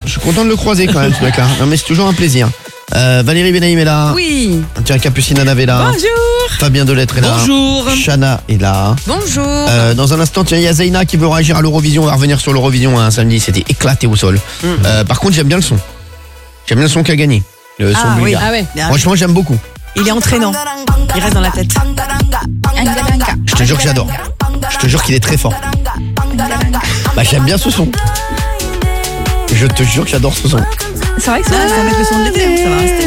Je suis content de le croiser quand même, ce mec-là. Non, mais c'est toujours un plaisir. Valérie Benaïm est là. Oui. Tiens, Capucine Anave est là. Bonjour. Fabien Delettre est là. Bonjour. Chana est là. Bonjour. Dans un instant, tiens, il y a Zeyna qui veut réagir à l'Eurovision. On va revenir sur l'Eurovision un samedi. C'était éclaté au sol. Par contre, j'aime bien le son. J'aime bien le son qui a gagné. Le son bulgare. Ah ouais. Franchement, j'aime beaucoup. Il est entraînant. Il reste dans la tête. Je te jure que j'adore. Je te jure qu'il est très fort. Bah, j'aime bien ce son. Je te jure que j'adore ce son. C'est vrai que Ça va mettre le son de l'été, ça va rester.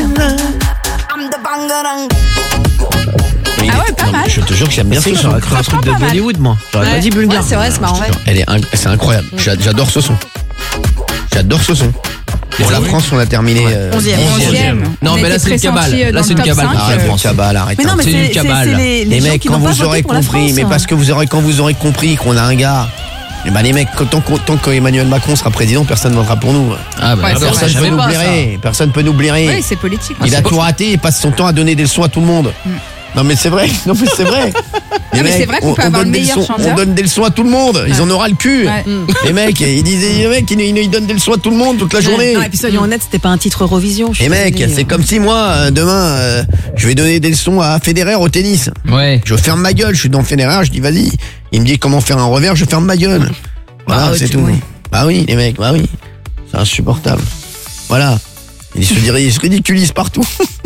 Mais Ah ouais, pas mal. Je te jure que j'aime bien ce son. J'aurais cru un truc de pas mal. Bollywood, moi. J'aurais pas dit Ouais, bulgare. c'est vrai, c'est marrant. C'est incroyable. J'adore ce son. J'adore ce son. Pour la France, on a terminé. 11e. Non, mais là, c'est une cabale. Là, c'est une cabale contre la Arrête, France. cabale, arrête. Mais non, mais C'est une c'est cabale. les gens mecs, qui quand n'ont pas vous aurez voté pour la compris, France. mais parce que quand vous aurez compris qu'on a un gars. Eh ben les mecs, tant qu'Emmanuel Macron sera président, personne ne votera pour nous. Ah, bah, Ouais, d'accord, Personne ça, peut je nous savais pas, ça. blairer. Personne peut nous blairer. Oui, c'est politique. Il a tout raté, il passe son temps à donner des leçons à tout le monde. Non mais c'est vrai, non mais c'est vrai. Les Non, mais mecs, c'est vrai qu'on peut avoir donne le des meilleur leçons- chanteur. On donne des leçons à tout le monde, ils en auront le cul. Ouais. Les mecs, ils donnent des leçons à tout le monde toute la journée. Non, et puis soyons honnêtes, c'était pas un titre Eurovision. je suis Les mecs, désolée. c'est comme si moi, demain, je vais donner des leçons à Federer au tennis. Ouais. Je ferme ma gueule, je suis dans Federer, je dis vas-y. Il me dit comment faire un revers, je ferme ma gueule. Voilà, Bah, c'est tu- tout. oui. Bah oui, les mecs, bah oui. C'est insupportable. Voilà. Ils se ridiculisent partout.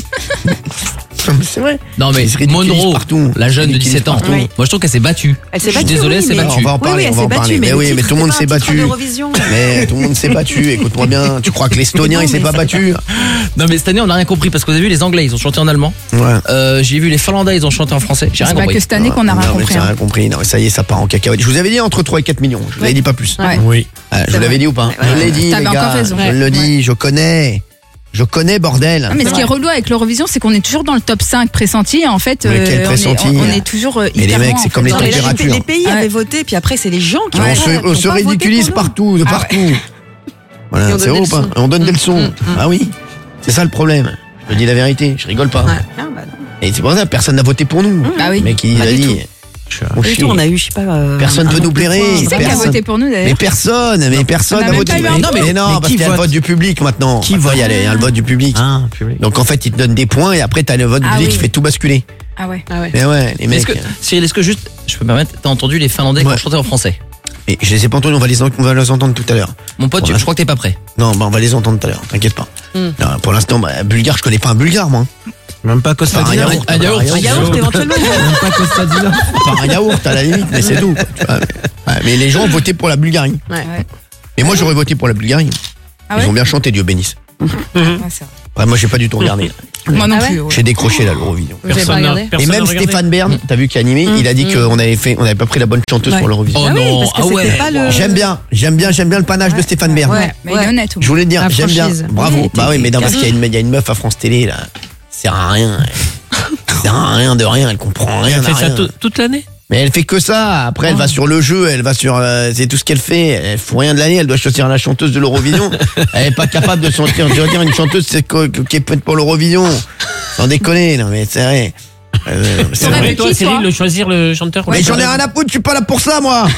Non, mais c'est vrai. Non, mais Ils se ridiculisent Monroe, partout. la jeune de Ridiculisent 17 ans, partout. Oui. moi, je trouve qu'elle s'est battue. Elle s'est Je suis battue, désolé, oui, elle s'est mais- battue. On va en parler, elle on va s'est en parler. battue, Mais le oui, mais titre, tout le monde c'était s'est pas un titre battu. d'Eurovision. Mais tout le monde s'est battu, écoute-moi bien. Tu crois que l'Estonien, il s'est pas battu? Non, mais cette année, on n'a rien compris parce que vous avez vu, les Anglais, ils ont chanté en allemand. Ouais. J'ai vu les Finlandais, ils ont chanté en français. J'ai C'est rien pas compris. que cette année qu'on a rien Non, mais compris. j'ai hein. rien compris. Non, mais ça y est, ça part en cacahuète. Je vous avais dit entre 3 et 4 millions. Je vous avais dit pas plus. Ouais. Oui. Je vous l'avais dit ou pas? Je l'ai dit, T'avais les encore gars. raison. Je le dis, je connais. Je connais, bordel. Non, mais ce qui est relou avec l'Eurovision, c'est qu'on est toujours dans le top 5 pressenti. Et en fait, Mais quel pressenti on est toujours les hyper mecs, loin, c'est en comme fait. les Non, mais là, températures. les pays Ouais. avaient voté, puis après, c'est les gens qui Mais ont on se qui ont pas voté ridiculise pour nous. partout, de Ah partout. Et Voilà, on c'est donne vrai des ou pas? leçons. On donne des leçons. Ah oui, c'est ça le problème. Je te dis la vérité, je rigole pas. Ouais. Ah, bah non. Et c'est pour ça que personne n'a voté pour nous. Bah oui. Le mec, il Pas a du dit. tout. On Et chie. tout, on a eu, je sais pas. Personne peut nous blairer. Qui c'est qui a Personne. voté pour nous Mais d'ailleurs personne On a n'a même voté. pas eu un Mais vote. mais non, Mais parce qui qu'il y a le vote vote du public maintenant. Qui Maintenant, vote il y a le vote du public. Ah, public. Donc en fait, ils te donnent des points et après, t'as le vote du Ah public oui. qui fait tout basculer. Ah ouais. Ah ouais. Mais ouais, les mecs. Cyril, est-ce que juste, je peux me permettre, t'as entendu les Finlandais qui Ouais. ont chanté en français? Et je les ai pas entendus, on va les entendre tout à l'heure. Mon pote, Ouais. je crois que t'es pas prêt. Non, bah on va les entendre tout à l'heure, t'inquiète pas. Non, pour l'instant, bulgare, je connais pas un bulgare, moi. Même pas Enfin, un yaourt, Un yaourt. Un yaourt, éventuellement. Même pas Costadina. Enfin, un yaourt à la limite, mais c'est tout. Quoi, tu vois. Mais les gens ont voté pour la Bulgarie. Ouais. Mais moi, j'aurais voté pour la Bulgarie. Ah Ils ouais ont bien chanté, Dieu bénisse. Ouais, c'est vrai. Ouais, moi, j'ai pas du tout regardé. Moi non Ah ouais plus. ouais. J'ai décroché là l'Eurovision. Vous avez pas regardé Et même Stéphane Bern, t'as vu qui a animé, il a dit qu'on avait pas pris la bonne chanteuse Ouais. pour l'Eurovision. Oh Ah oui, non, parce que ah ouais. c'était pas le. J'aime bien le panache de Stéphane Bern. Ouais. Mais il est honnête. Je voulais te dire, La j'aime bien. franchise. Bravo. Oui, Bah oui, mais non, parce qu'il y a une meuf à France Télé là. Ça sert à rien. Ça sert à rien de rien, elle comprend rien. Elle fait à ça rien. toute l'année? Mais elle fait que ça. Après, elle va sur le jeu, elle va sur. C'est tout ce qu'elle fait. Elle fout rien de l'année. Elle doit choisir la chanteuse de l'Eurovision. Elle est pas capable de sentir. Je veux dire, une chanteuse qui est faite pour l'Eurovision. Sans déconner, non mais c'est vrai. C'est Ouais, vrai. mais toi, qui, Cyril, toi de choisir le chanteur. Mais j'en ai rien à foutre. Je suis pas là pour ça, moi.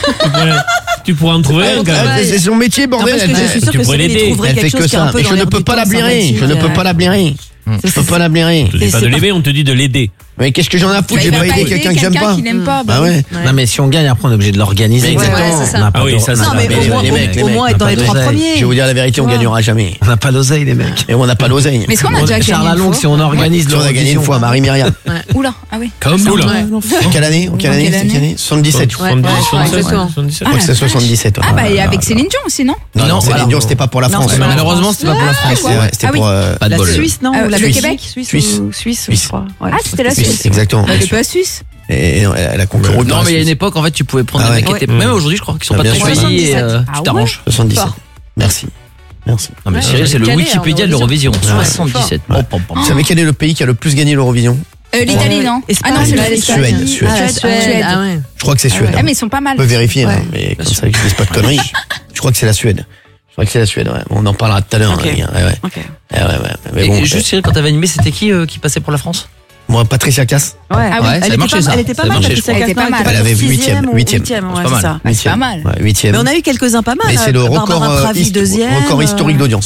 Tu pourrais en trouver un, quand même. C'est son métier, bordel. Parce que je suis sûr Tu que pourrais Cyril, il l'aider. trouverait Elle fait quelque que chose qui est un ça. peu Et dans je ne l'air peux du pas la temps, blairer. sympathique, Je ne peux pas la blairer. Je peux pas la blairer. On te dit pas de l'aider, on te dit de l'aider. Mais qu'est-ce que j'en ai à foutre? Bah, J'ai il va pas aidé quelqu'un que j'aime pas. qu'il n'aime pas. Bah ouais. Non, mais si on gagne, après, on est obligé de l'organiser. Mais exactement. Ouais, c'est ça. On n'a pas Ah oui, de- ça, on c'est n'a Non, pas mais de- les au mecs, les moins mecs, être dans pas les de 3 l'oseille. premiers. Je vais vous dire la vérité, on gagnera jamais. On n'a pas l'oseille, les mecs. Et on n'a pas l'oseille. Mais est-ce qu'on a déjà Charles gagné une Alongue, fois si on organise On a gagné une fois, Marie-Myriam. Oula, ah oui. Comme nous, là. En quelle année? En quelle année? quelle C'est quelle année? 77. Ouais, ouais, exactement. Je crois que c'est 77. ouais. Ah bah et avec Céline Dion aussi, non? Non, Non, Céline alors- Dion, c'était pas pour la Non, France. c'est Malheureusement, c'était pas pour la France. C'est vrai, c'était Ah oui. pour. Pas de La bol. Suisse, non? Ah, Ou la le Belgique? Québec Suisse. Je crois. Ouais, Ah, je c'était la crois que Suisse. Exactement. Elle est pas suisse. Et elle a concouru. Non, mais il y a une époque, en fait, tu pouvais prendre Ah des ouais. mecs qui étaient. Même aujourd'hui, je crois, qui sont Ah, pas bien très sûr. choisis et 77. tu t'arranges. 77. Fort. Merci. Merci. Non, mais Ouais, Cyril, c'est le calé, Wikipédia en de l'Eurovision. Ouais. 77. Ouais. Pom, pom, pom. Vous savez quel est le pays qui a le plus gagné l'Eurovision? L'Italie, non? Espagne. Ah non, c'est Suède. l'Espagne. Suède. Ah, Suède. Ah ouais. Je crois que c'est Suède. Ah mais ils sont pas mal. On peut vérifier, Ouais. hein, mais comme ça, je dis pas de conneries. Je crois que c'est la Suède. Je crois que c'est la Suède, ouais. On en parlera tout à l'heure. Ok. hein, les gars. Ouais, ouais. Ok. Ouais, ouais. Mais Et bon, juste, Cyril, quand t'avais animé, c'était qui passait pour la France? moi, Patricia Cass. Ouais. Ah oui. Ouais, ça Elle a marché, ça. Elle était Ça pas a mal, marché, je Patricia crois. Elle était Cass, pas mal. Elle avait vu sixième ou huitième. huitième, ouais, C'est pas c'est mal. ça. Ah, c'est pas mal. Ouais, 8e. Mais on a eu quelques-uns pas mal. Mais c'est le Barbara record, Pravi, deuxième. record historique d'audience.